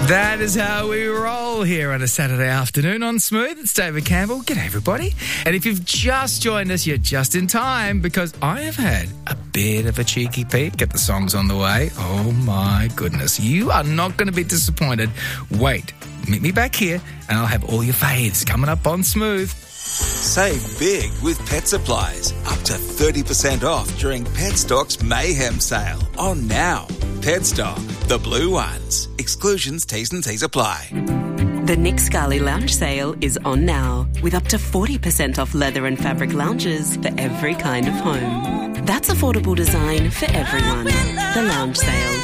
That is how we roll here on a Saturday afternoon on Smooth. It's David Campbell. G'day, everybody. And if you've just joined us, you're just in time because I have had a bit of a cheeky peek at the songs on the way. Oh, my goodness. You are not going to be disappointed. Wait, meet me back here and I'll have all your faves coming up on Smooth. Save big with Pet Supplies. Up to 30% off during Petstock's Mayhem sale. On now. Petstock, the blue ones. Exclusions, T's and C's apply. The Nick Scali Lounge Sale is on now, with up to 40% off leather and fabric lounges for every kind of home. That's affordable design for everyone. The Lounge Sale.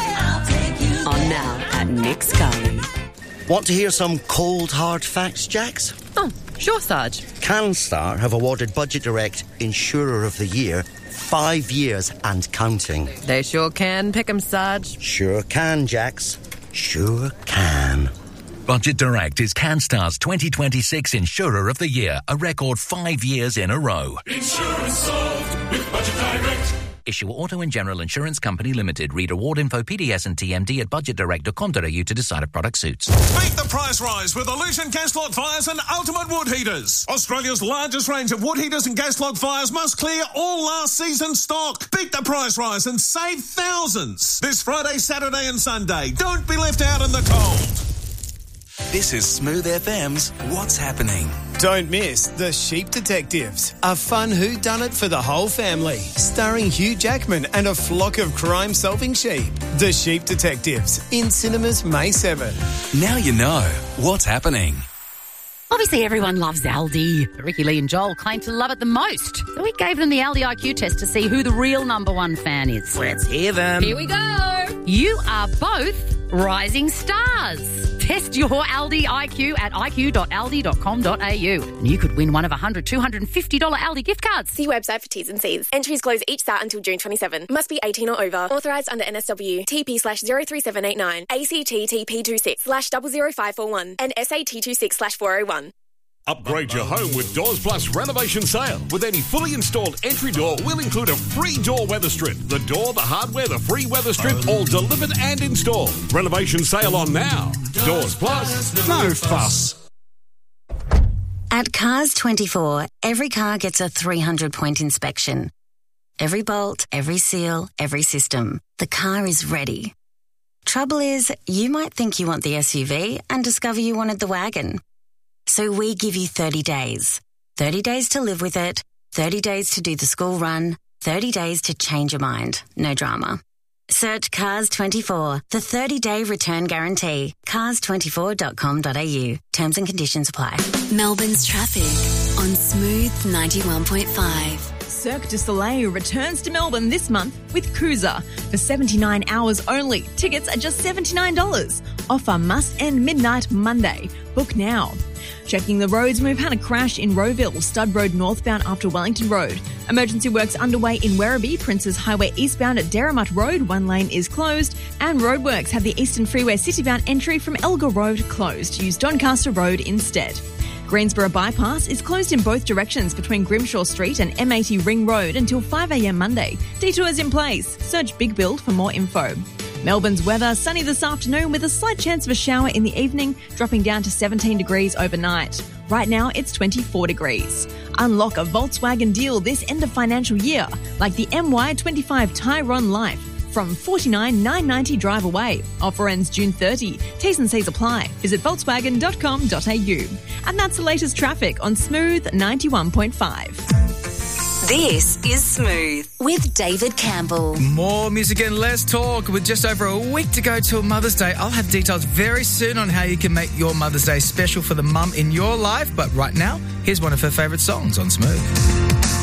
On now at Nick Scali. Want to hear some cold, hard facts, Jax? Oh, sure, Sarge. CanStar have awarded Budget Direct Insurer of the Year 5 years and counting. They sure can pick 'em, Sarge. Sure can, Jax. Sure can. Budget Direct is CanStar's 2026 Insurer of the Year, a record 5 years in a row. Insurance solved with Budget Direct. Issue Auto and General Insurance Company Limited. Read award info, PDS and TMD at budgetdirect.com.au to decide if product suits. Beat the price rise with Illusion gas log fires and ultimate wood heaters. Australia's largest range of wood heaters and gas log fires must clear all last season stock. Beat the price rise and save thousands. This Friday, Saturday and Sunday. Don't be left out in the cold. This is Smooth FM's What's Happening. Don't miss The Sheep Detectives, a fun whodunit for the whole family, starring Hugh Jackman and a flock of crime-solving sheep. The Sheep Detectives, in cinemas May 7. Now you know what's happening. Obviously, everyone loves Aldi. Ricky, Lee and Joel claim to love it the most. So we gave them the Aldi IQ test to see who the real number one fan is. Let's hear them. Here we go. You are both rising stars. Test your Aldi IQ at iq.aldi.com.au. And you could win one of $100, $250 Aldi gift cards. See website for T's and C's. Entries close each Sat until June 27. Must be 18 or over. Authorised under NSW. TP/03789. ACT TP26/00541. And SAT 26/401. Upgrade your home with Doors Plus renovation sale. With any fully installed entry door, we'll include a free door weather strip. The door, the hardware, the free weather strip, all delivered and installed. Renovation sale on now. Doors Plus, no fuss. At Cars 24, every car gets a 300-point inspection. Every bolt, every seal, every system. The car is ready. Trouble is, you might think you want the SUV and discover you wanted the wagon. So we give you 30 days. 30 days to live with it, 30 days to do the school run, 30 days to change your mind. No drama. Search Cars 24, the 30-day return guarantee. Cars24.com.au. Terms and conditions apply. Melbourne's traffic on Smooth 91.5. Cirque du Soleil returns to Melbourne this month with Cruiser for 79 hours only. Tickets are just $79. Offer must end midnight Monday. Book now. Checking the roads, we've had a crash in Rowville, Stud Road northbound after Wellington Road. Emergency works underway in Werribee, Princes Highway eastbound at Derrimut Road, one lane is closed. And roadworks have the Eastern Freeway citybound entry from Elgar Road closed. Use Doncaster Road instead. Greensboro Bypass is closed in both directions between Grimshaw Street and M80 Ring Road until 5 a.m. Monday. Detours in place. Search Big Build for more info. Melbourne's weather, sunny this afternoon with a slight chance of a shower in the evening, dropping down to 17 degrees overnight. Right now, it's 24 degrees. Unlock a Volkswagen deal this end of financial year, like the MY25 Tyrone Life from $49,990 drive away. Offer ends June 30. T's and C's apply. Visit volkswagen.com.au. And that's the latest traffic on Smooth 91.5. This is Smooth with David Campbell. More music and less talk. With just over a week to go till Mother's Day, I'll have details very soon on how you can make your Mother's Day special for the mum in your life. But right now, here's one of her favourite songs on Smooth.